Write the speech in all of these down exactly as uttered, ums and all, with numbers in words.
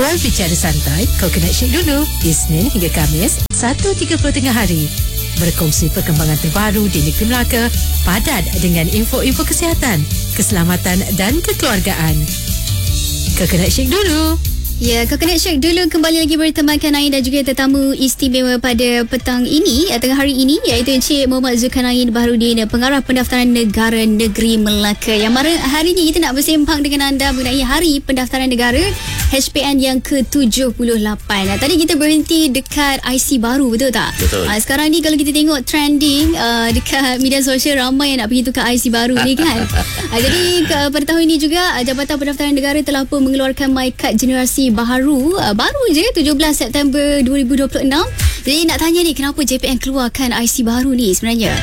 Berbicara santai, kau kena shake dulu. Isnin hingga Khamis, satu tiga puluh tengah hari. Berkongsi perkembangan terbaru di Negeri Melaka, padat dengan info-info kesihatan, keselamatan dan kekeluargaan. Kau kena shake dulu. Ya, Coconut Shake dulu kembali lagi bertemankan Ain dan juga tetamu istimewa pada petang ini, tengah hari ini, iaitu Encik Muhammad Zulkarnain Baharudin, Pengarah Pendaftaran Negara Negeri Melaka. Yang mana hari ini kita nak bersembang dengan anda mengenai Hari Pendaftaran Negara H P N yang ke tujuh puluh lapan. Tadi kita berhenti dekat I C baru, betul tak? Betul. Uh, sekarang ni kalau kita tengok trending uh, dekat media sosial, ramai yang nak pergi tukar I C baru ni kan. uh, jadi ke, pada tahun ini juga uh, Jabatan Pendaftaran Negara telah pun mengeluarkan MyKad generasi baharu, uh, baru je tujuh belas September dua ribu dua puluh enam. Jadi nak tanya ni, kenapa J P N keluarkan I C baru ni sebenarnya?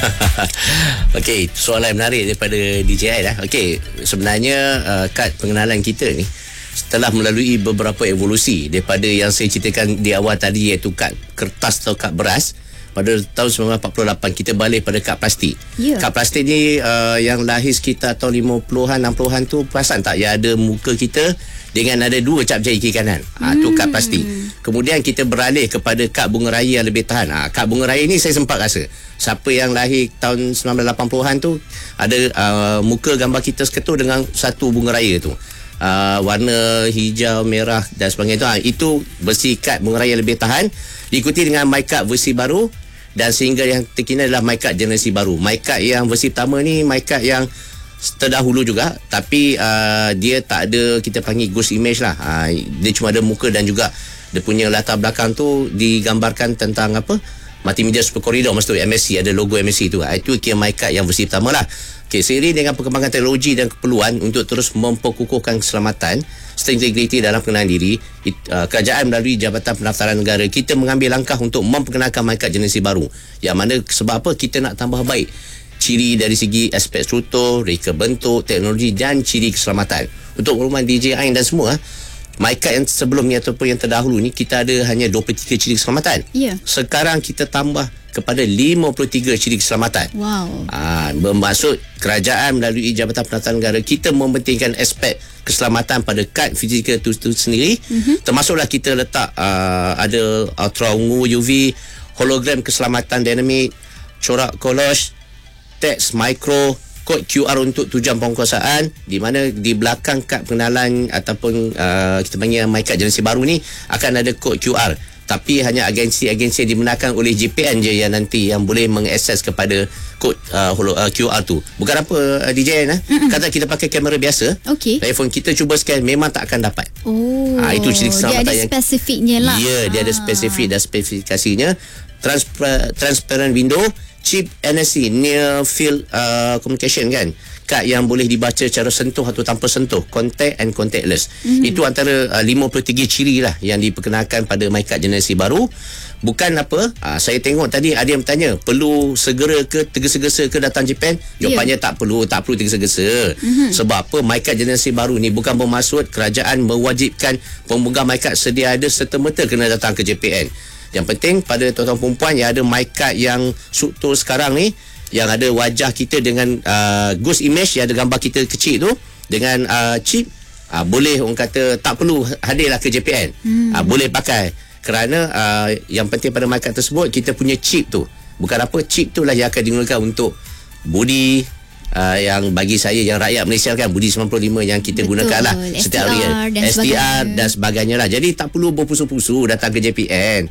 Okey, soalan menarik daripada D J I lah. Okey, sebenarnya uh, kad pengenalan kita ni telah melalui beberapa evolusi daripada yang saya ceritakan di awal tadi, iaitu kad kertas atau kad beras. Pada tahun sembilan belas empat puluh lapan kita balik pada kad plastik. Yeah. Kad plastik ni uh, yang lahir sekitar tahun lima puluhan enam puluhan tu, perasan tak yang ada muka kita dengan ada dua cap jari kiri kanan. Ah, hmm. tu kad plastik. Kemudian kita beralih kepada kad bunga raya yang lebih tahan. Ah, kad bunga raya ni saya sempat rasa siapa yang lahir tahun sembilan belas lapan puluhan tu ada uh, muka gambar kita seketul dengan satu bunga raya tu. Uh, warna hijau, merah dan sebagainya tu. Ha, itu versi kad bunga raya lebih tahan, diikuti dengan MyKad versi baru, dan sehingga yang terkini adalah MyKad generasi baru. MyKad yang versi pertama ni MyKad yang terdahulu juga, tapi uh, dia tak ada, kita panggil ghost image lah. Uh, dia cuma ada muka dan juga dia punya latar belakang tu digambarkan tentang apa, Multimedia Super Corridor, masa tu M S C, ada logo M S C tu. Uh, itu kira MyKad yang versi pertama lah. Okay, seiring dengan perkembangan teknologi dan keperluan untuk terus memperkukuhkan keselamatan serta integriti dalam pengenalan diri, it, uh, kerajaan melalui Jabatan Pendaftaran Negara kita mengambil langkah untuk memperkenalkan MyKad generasi baru. Yang mana sebab apa? Kita nak tambah baik ciri dari segi aspek struktur, reka bentuk, teknologi dan ciri keselamatan. Untuk makluman D J Ain dan semua, MyKad yang sebelum ni ataupun yang terdahulu ni kita ada hanya dua puluh tiga ciri keselamatan. Yeah. Sekarang kita tambah kepada lima puluh tiga ciri keselamatan. Wow. Ah, bermaksud kerajaan melalui Jabatan Pendaftaran Negara kita mementingkan aspek keselamatan pada kad fizikal itu, itu sendiri. Mm-hmm. Termasuklah kita letak uh, ada ultra ungu U V, hologram keselamatan dinamik, corak collage, teks mikro, kod Q R untuk tujuan penguasaan, di mana di belakang kad pengenalan ataupun uh, kita panggil MyKad generasi baru ni akan ada kod Q R. Tapi hanya agensi-agensi yang dibenarkan oleh J P N je yang nanti yang boleh mengakses kepada kod uh, uh, Q R tu. Bukan apa uh, D J N, eh? Kata kita pakai kamera biasa, okay, iPhone kita cuba scan memang tak akan dapat. Oh, ha, itu ciri keselamatan dia ada yang spesifiknya lah. Ya, yeah, dia ada spesifik dan spesifikasinya. Transpa- transparent window, chip N F C, near field uh, communication kan, kad yang boleh dibaca secara sentuh atau tanpa sentuh, contact and contactless. Mm-hmm. Itu antara uh, lima puluh tiga ciri lah yang diperkenalkan pada MyKad generasi baru. Bukan apa, uh, saya tengok tadi ada yang bertanya, perlu segera ke, tergesa-gesa ke datang J P N? Jawapannya yeah. tak perlu, tak perlu tergesa-gesa. Mm-hmm. Sebab apa, MyKad generasi baru ni bukan bermaksud kerajaan mewajibkan pemegang MyKad sedia ada serta-merta kena datang ke J P N. Yang penting pada tuan-tuan perempuan yang ada MyKad yang struktur sekarang ni, yang ada wajah kita dengan uh, ghost image, yang ada gambar kita kecil tu dengan uh, chip, uh, boleh orang kata tak perlu hadirlah ke J P N. hmm. uh, boleh pakai, kerana uh, yang penting pada MyKad tersebut kita punya chip tu, bukan apa, chip tu lah yang akan digunakan untuk budi uh, yang bagi saya yang rakyat Malaysia kan, budi sembilan puluh lima yang kita Betul. gunakan lah setiap hari, S T R dan sebagainya lah. Jadi tak perlu berpusu-pusu datang ke J P N.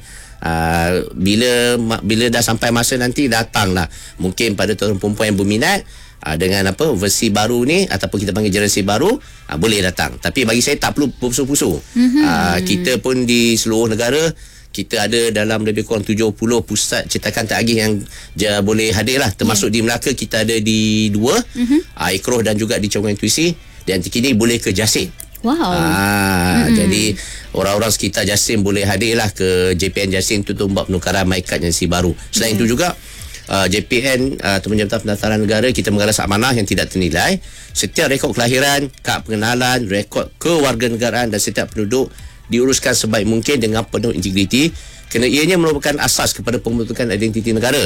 Uh, bila bila dah sampai masa nanti datanglah, mungkin pada tuan perempuan yang berminat uh, dengan apa versi baru ni ataupun kita panggil generasi baru, uh, boleh datang. Tapi bagi saya tak perlu berpusu-pusu. Mm-hmm. uh, kita pun di seluruh negara kita ada dalam lebih kurang tujuh puluh pusat cetakan teragih yang dia boleh hadir lah, termasuk yeah. di Melaka kita ada di dua, mm-hmm. uh, Ikroh dan juga di Cawangan Intuisi, dan kini boleh ke Jasin. Wow. Ah, hmm. Jadi orang-orang sekitar Jasin boleh hadirlah ke J P N Jasin tu untuk buat penukaran MyKad generasi baru. Selain hmm. itu juga uh, J P N uh, ataupun Jabatan Pendaftaran Negara kita menggaras amanah yang tidak ternilai. Setiap rekod kelahiran, kad pengenalan, rekod kewarganegaraan dan setiap penduduk diuruskan sebaik mungkin dengan penuh integriti, kerana ianya merupakan asas kepada pembentukan identiti negara.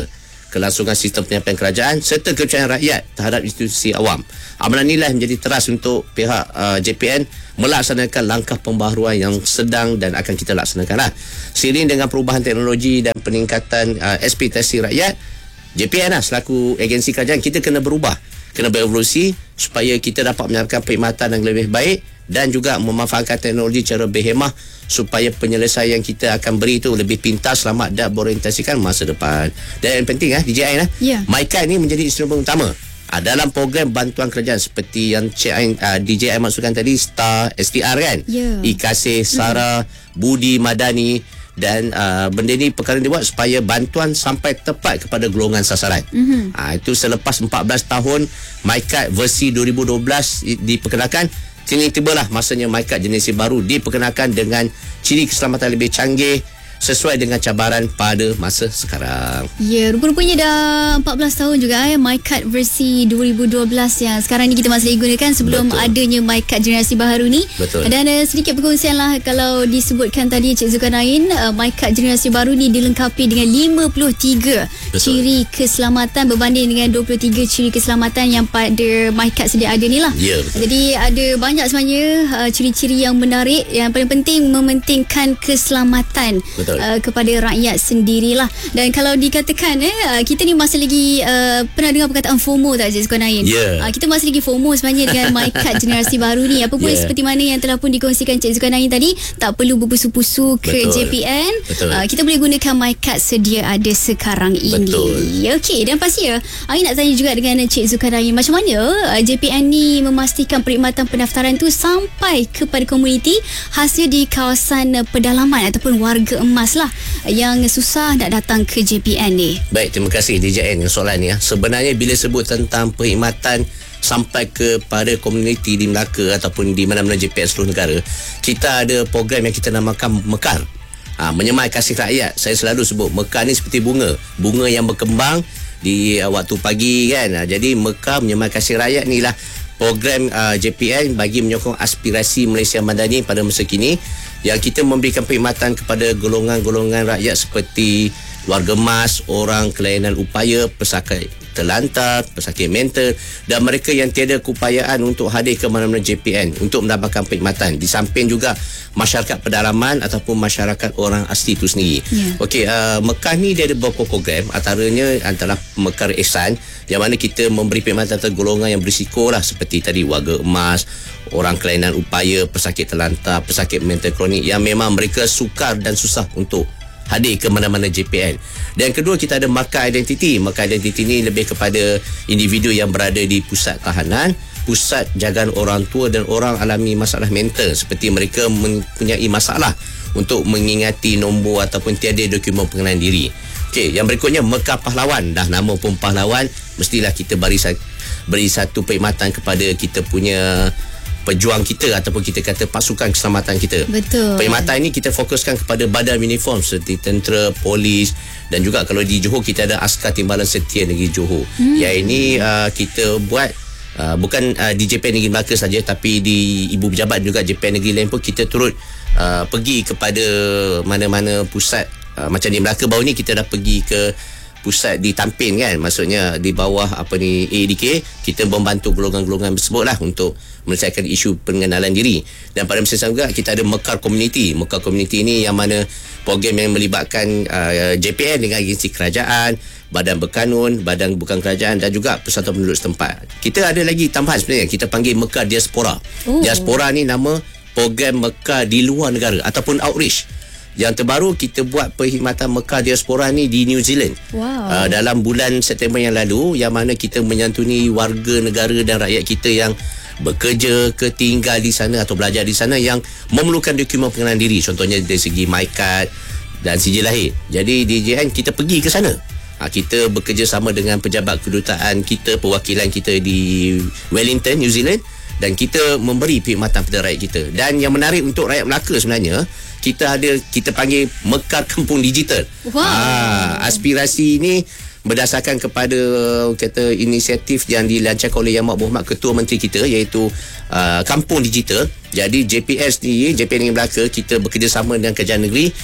kelangsungan sistem penyampaian kerajaan serta kepercayaan rakyat terhadap institusi awam. Amalan inilah menjadi teras untuk pihak uh, J P N melaksanakan langkah pembaharuan yang sedang dan akan kita laksanakan lah. Seiring dengan perubahan teknologi dan peningkatan uh, ekspektasi rakyat, J P N lah selaku agensi kerajaan, kita kena berubah, kena berevolusi supaya kita dapat menyalurkan perkhidmatan yang lebih baik dan juga memanfaatkan teknologi secara berhemah supaya penyelesaian kita akan beri itu lebih pintar, selamat dan berorientasikan masa depan. Dan yang penting ah D J I lah, yeah. MyKad ni menjadi instrumen utama ah, dalam program bantuan kerajaan seperti yang Cik Ain, ah, D J I maksudkan tadi, STAR, S T R kan, yeah. IKASih, SARA, mm. Budi Madani. Dan uh, benda ni perkara dibuat supaya bantuan sampai tepat kepada golongan sasaran. Mm-hmm. Uh, itu selepas empat belas tahun MyKad versi dua ribu dua belas diperkenalkan, kini tibalah masanya MyKad jenis baru diperkenalkan dengan ciri keselamatan lebih canggih sesuai dengan cabaran pada masa sekarang. Ya, rupa-rupanya dah empat belas tahun juga eh MyKad versi dua ribu dua belas yang sekarang ni kita masih gunakan sebelum Betul. adanya MyKad generasi baru ni. Betul. Dan uh, sedikit perkongsian lah, kalau disebutkan tadi Cik Zulkarnain, uh, MyKad generasi baru ni dilengkapi dengan lima puluh tiga Betul. ciri keselamatan berbanding dengan dua puluh tiga ciri keselamatan yang pada MyKad sedia ada ni lah. Ya, betul. Jadi ada banyak sebenarnya uh, ciri-ciri yang menarik. Yang paling penting mementingkan keselamatan Uh, kepada rakyat sendirilah. Dan kalau dikatakan eh uh, kita ni masih lagi uh, pernah dengar perkataan FOMO tak Cik Zulkarnain? Yeah. Uh, kita masih lagi FOMO sebenarnya dengan MyKad generasi baru ni. Apa pun yeah. seperti mana yang telah pun dikongsikan Cik Zulkarnain tadi, tak perlu berpusu-pusu ke Betul. J P N. Uh, kita boleh gunakan MyKad sedia ada sekarang ini. Okey, dan pasti ya, Ain nak tanya juga dengan Cik Zulkarnain, macam mana uh, J P N ni memastikan perkhidmatan pendaftaran tu sampai kepada komuniti hasil di kawasan uh, pedalaman ataupun warga emas lah yang susah nak datang ke J P N ni. Baik, terima kasih D J N soalan ni ya. Sebenarnya bila sebut tentang perkhidmatan sampai kepada komuniti di Melaka ataupun di mana-mana J P N seluruh negara, kita ada program yang kita namakan Mekar. Ha, menyemai kasih rakyat. Saya selalu sebut Mekar ni seperti bunga, bunga yang berkembang di uh, waktu pagi kan. Ha, jadi Mekar menyemai kasih rakyat ni lah program uh, J P N bagi menyokong aspirasi Malaysia Madani pada masa kini, yang kita memberikan perkhidmatan kepada golongan-golongan rakyat seperti warga emas, orang kelainan upaya, pesakit terlantar, pesakit mental dan mereka yang tiada keupayaan untuk hadir ke mana-mana J P N untuk mendapatkan perkhidmatan. Di samping juga masyarakat pedalaman ataupun masyarakat orang asli itu sendiri. Yeah. Okey, uh, Mekar ni dia ada beberapa program, antaranya antara Mekar Ihsan yang mana kita memberi perkhidmatan kepada golongan yang berisiko lah, seperti tadi warga emas, orang kelainan upaya, pesakit terlantar, pesakit mental kronik yang memang mereka sukar dan susah untuk hadir ke mana-mana J P N. Dan kedua, kita ada markah identiti. Markah identiti ni lebih kepada individu yang berada di pusat tahanan, pusat jagaan orang tua dan orang alami masalah mental, seperti mereka mempunyai masalah untuk mengingati nombor ataupun tiada dokumen pengenalan diri. Okey, yang berikutnya Mekar Pahlawan. Dah nama pun pahlawan, mestilah kita beri, beri satu perkhidmatan kepada kita punya pejuang kita ataupun kita kata pasukan keselamatan kita. Betul. Perkhidmatan ini kita fokuskan kepada badan uniform seperti tentera, polis dan juga kalau di Johor kita ada Askar Timbalan Setia Negeri Johor. Hmm. Yang ini uh, kita buat uh, bukan uh, di J P N Negeri Melaka saja, tapi di Ibu Pejabat juga J P N Negeri lain pun kita turut uh, pergi kepada mana-mana pusat. Uh, macam di Melaka baru ni kita dah pergi ke pusat di Tampin kan, maksudnya di bawah apa ni A D K, kita membantu golongan-golongan tersebut lah untuk menyelesaikan isu pengenalan diri. Dan pada masa sama juga kita ada Mekar Community. Mekar Community ni yang mana program yang melibatkan uh, J P N dengan agensi kerajaan, badan berkanun, badan bukan kerajaan dan juga persatuan penduduk setempat. Kita ada lagi tambahan sebenarnya, kita panggil Mekar Diaspora. Oh. Diaspora ni nama program Mekar di luar negara ataupun outreach. Yang terbaru, kita buat perkhidmatan Mekar Diaspora ni di New Zealand. Wow. Uh, dalam bulan September yang lalu, yang mana kita menyantuni warga negara dan rakyat kita yang bekerja ke tinggal di sana atau belajar di sana yang memerlukan dokumen pengenalan diri, contohnya dari segi MyKad dan sijil lahir. Jadi D J N kita pergi ke sana. Ha, kita bekerjasama dengan pejabat kedutaan kita, perwakilan kita di Wellington, New Zealand, dan kita memberi perkhidmatan kepada rakyat kita. Dan yang menarik untuk rakyat Melaka sebenarnya, kita ada, kita panggil Mekar Kampung Digital. Wow. Ha, aspirasi ini berdasarkan kepada kata inisiatif yang dilancarkan oleh Yang Amat Berhormat Ketua Menteri kita, iaitu uh, Kampung Digital. Jadi J P S ni, J P N Negeri Melaka, kita bekerjasama dengan Kerajaan Negeri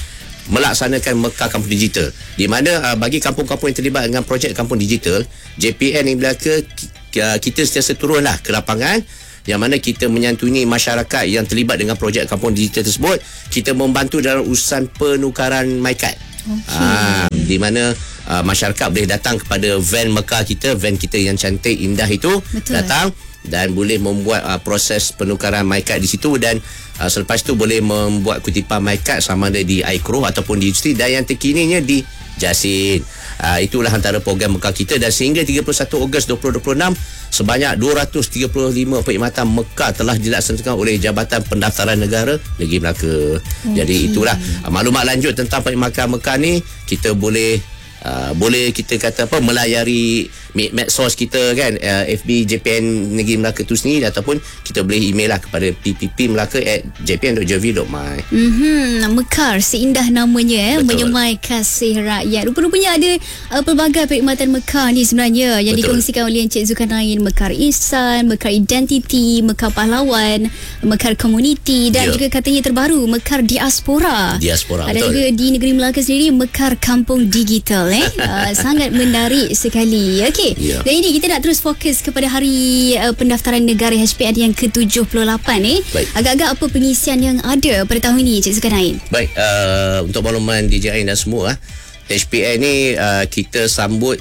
melaksanakan Mekah Kampung Digital, di mana uh, bagi kampung-kampung yang terlibat dengan projek Kampung Digital, J P N Negeri Melaka, kita sentiasa turunlah ke lapangan, yang mana kita menyantuni masyarakat yang terlibat dengan projek Kampung Digital tersebut. Kita membantu dalam urusan penukaran MyKad. Okay. Ah, di mana uh, masyarakat boleh datang kepada van Mekah kita, van kita yang cantik indah itu. Betul. Datang dan boleh membuat uh, proses penukaran MyKad di situ, dan uh, selepas tu boleh membuat kutipan MyKad sama ada di iCrow ataupun di Universiti, dan yang terkininya di Jasin. Uh, itulah antara program Mekah kita, dan sehingga tiga puluh satu Ogos dua ribu dua puluh enam sebanyak dua ratus tiga puluh lima perkhidmatan Mekah telah dilaksanakan oleh Jabatan Pendaftaran Negara Negeri Melaka. Okay. Jadi itulah uh, maklumat lanjut tentang perkhidmatan Mekah ni. Kita boleh Uh, boleh kita kata apa melayari medsos kita kan, uh, F B J P N Negeri Melaka tu sendiri, ataupun kita boleh email lah kepada p p p melaka at j p n dot g o v dot m y. Mhm, Mekar seindah namanya, eh, menyemai kasih rakyat. Rupa-rupanya ada uh, pelbagai perkhidmatan Mekar ni sebenarnya yang Betul. dikongsikan oleh Encik Zulkarnain. Mekar Ihsan, Mekar Identiti, Mekar Pahlawan, Mekar Community, dan yeah. juga katanya terbaru Mekar Diaspora. Diaspora. Ada betul. juga di Negeri Melaka sendiri Mekar Kampung Digital. Eh? uh, sangat menarik sekali. Okey. Yeah. Dan ini kita nak terus fokus kepada hari uh, pendaftaran negara H P N yang ke tujuh puluh lapan ni. Eh? Agak-agak apa pengisian yang ada pada tahun ini, Cik Zulkarnain? Baik, uh, untuk makluman D J I dan semua, H P N ni uh, kita sambut,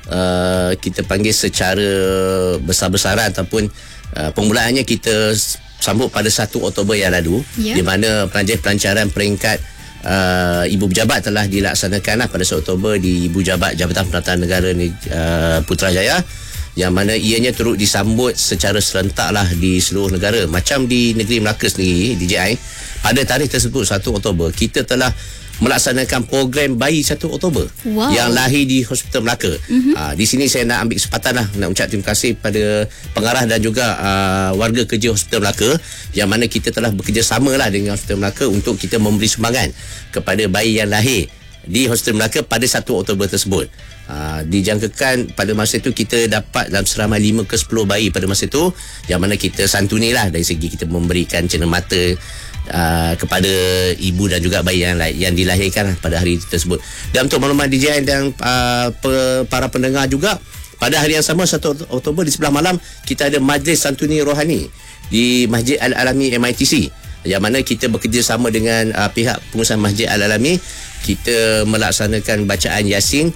uh, kita panggil secara besar-besaran, ataupun uh, permulaannya kita sambut pada satu Oktober yang lalu, yeah. di mana pelancaran peringkat Uh, Ibu Pejabat telah dilaksanakan lah pada satu Oktober di Ibu Pejabat Jabatan Pendaftaran Negara uh, Putrajaya, yang mana ianya turut disambut secara serentak lah di seluruh negara. Macam di Negeri Melaka sendiri, D J I, pada tarikh tersebut satu Oktober kita telah melaksanakan program bayi satu Oktober wow. yang lahir di Hospital Melaka. Mm-hmm. Uh, di sini saya nak ambil kesempatan lah nak ucap terima kasih pada pengarah dan juga uh, warga kerja Hospital Melaka, yang mana kita telah bekerjasama lah dengan Hospital Melaka untuk kita memberi sumbangan kepada bayi yang lahir di Hospital Melaka pada satu Oktober tersebut. Uh, dijangkakan pada masa itu kita dapat dalam seramai lima ke sepuluh bayi pada masa itu, yang mana kita santuni lah dari segi kita memberikan cenderamata Uh, kepada ibu dan juga bayi yang, yang dilahirkan pada hari tersebut. Dan untuk makluman D J I dan uh, pe, para pendengar juga, pada hari yang sama satu Oktober di sebelah malam kita ada Majlis Santuni Rohani di Masjid Al-Alami M I T C, yang mana kita bekerjasama dengan uh, pihak pengurusan Masjid Al-Alami. Kita melaksanakan bacaan Yasin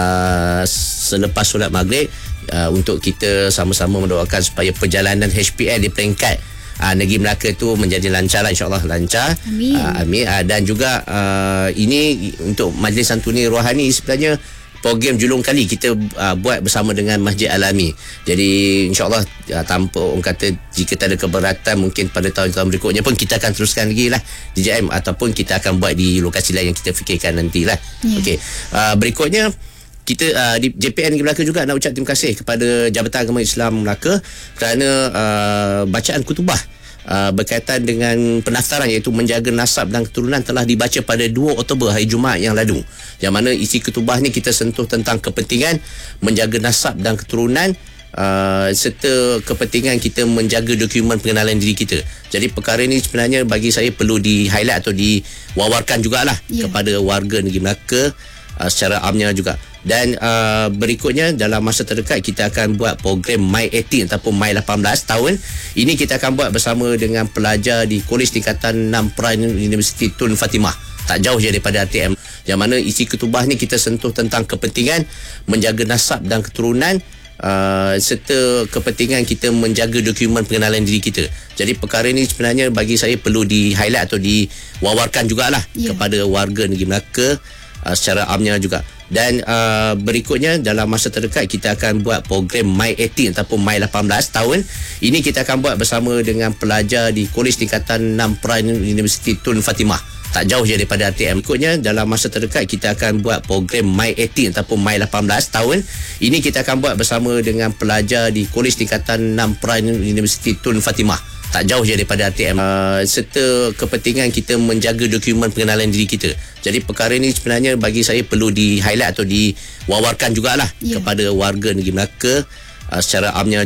uh, selepas solat maghrib, uh, untuk kita sama-sama mendoakan supaya perjalanan H P N di peringkat Uh, Negeri Melaka tu menjadi lancar lah, insyaAllah lancar. Amin. Uh, amin. Uh, dan juga uh, ini untuk Majlis Santuni Rohani sebenarnya program julung kali kita uh, buat bersama dengan Masjid Alami. Jadi insyaAllah uh, tanpa orang kata jika tak ada keberatan, mungkin pada tahun-tahun berikutnya pun kita akan teruskan lagi lah D J M, ataupun kita akan buat di lokasi lain yang kita fikirkan nantilah. Yeah. Okey. Uh, berikutnya kita uh, di J P N Negeri Melaka juga nak ucap terima kasih kepada Jabatan Agama Islam Melaka kerana uh, bacaan kutubah uh, berkaitan dengan pendaftaran, iaitu menjaga nasab dan keturunan, telah dibaca pada dua Oktober hari Jumaat yang lalu, yang mana isi kutubah ni kita sentuh tentang kepentingan menjaga nasab dan keturunan, Uh, serta kepentingan kita menjaga dokumen pengenalan diri kita. Jadi perkara ini sebenarnya bagi saya perlu di highlight atau diwawarkan jugalah yeah. kepada warga Negeri Melaka uh, secara amnya juga. Dan uh, berikutnya dalam masa terdekat kita akan buat program My eighteen ataupun My lapan belas tahun. Ini kita akan buat bersama dengan pelajar di Kolej Tingkatan enam Prime Universiti Tun Fatimah, tak jauh je daripada R T M, yang mana isi ketubah ni kita sentuh tentang kepentingan menjaga nasab dan keturunan, Uh, serta kepentingan kita menjaga dokumen pengenalan diri kita. Jadi perkara ini sebenarnya bagi saya perlu di highlight atau diwawarkan jugalah yeah. kepada warga Negeri Melaka uh, secara amnya juga. Dan uh, berikutnya dalam masa terdekat kita akan buat program My eighteen ataupun My lapan belas tahun. Ini kita akan buat bersama dengan pelajar di Kolej Tingkatan enam Prime Universiti Tun Fatimah, tak jauh je daripada R T M. Berikutnya dalam masa terdekat kita akan buat program My eighteen ataupun My lapan belas tahun. Ini kita akan buat bersama dengan pelajar di Kolej Tingkatan enam Prime Universiti Tun Fatimah, tak jauh je daripada R T M, uh, serta kepentingan kita menjaga dokumen pengenalan diri kita. Jadi perkara ini sebenarnya bagi saya perlu di highlight atau diwawarkan jugalah yeah. kepada warga Negeri Melaka uh, secara amnya juga.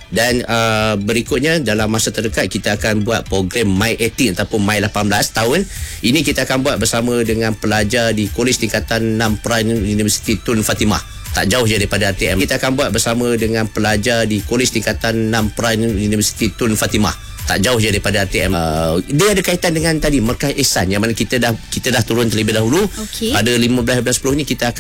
Dan uh, berikutnya dalam masa terdekat kita akan buat program My eighteen ataupun My lapan belas tahun. Ini kita akan buat bersama dengan pelajar di Kolej Tingkatan enam Prime Universiti Tun Fatimah. Tak jauh je daripada R T M. Kita akan buat bersama dengan pelajar di Kolej Tingkatan enam Prime Universiti Tun Fatimah. Tak jauh je daripada R T M. Uh, dia ada kaitan dengan tadi Markah Ihsan yang mana kita dah kita dah turun terlebih dahulu. Okey. Pada lima belas sepuluh ni kita akan